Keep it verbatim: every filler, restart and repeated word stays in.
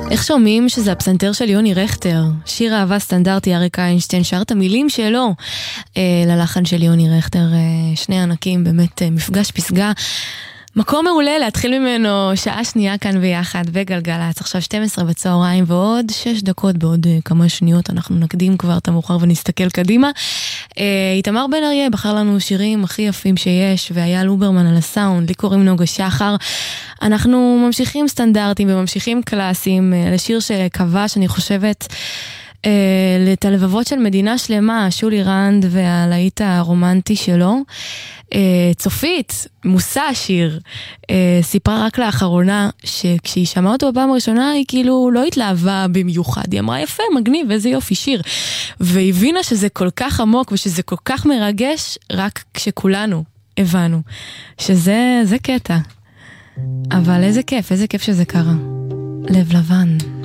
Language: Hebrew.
איך שומעים שזה הפסנתר של יוני רכטר, שיר אהבה סטנדרטי. אריק איינשטיין שר את המילים שלו אה, ללחן של יוני רכטר, אה, שני ענקים, באמת אה, מפגש פסגה, מקום מעולה להתחיל ממנו שעה שנייה כאן ביחד בגלגלצ. עכשיו שתים עשרה בצהריים ועוד שש דקות, בעוד uh, כמה שניות אנחנו נקדים כבר את המאוחר ונסתכל קדימה. uh, איתמר בן אריה בחר לנו שירים הכי יפים שיש, והיה לוברמן על הסאונד, לי קוראים נוגה שחר. אנחנו ממשיכים סטנדרטים וממשיכים קלאסים uh, לשיר שכבש, אני חושבת, uh, את הלבבות של מדינה שלמה, שולי רנד והלהיט הרומנטי שלו. צופית, מוסה השיר, סיפרה רק לאחרונה שכשהיא שמעה אותו בפעם הראשונה היא כאילו לא התלהבה במיוחד, היא אמרה יפה, מגניב, איזה יופי שיר, והבינה שזה כל כך עמוק ושזה כל כך מרגש רק כשכולנו הבנו שזה זה קטע. אבל איזה כיף, איזה כיף שזה קרה. לב לבן.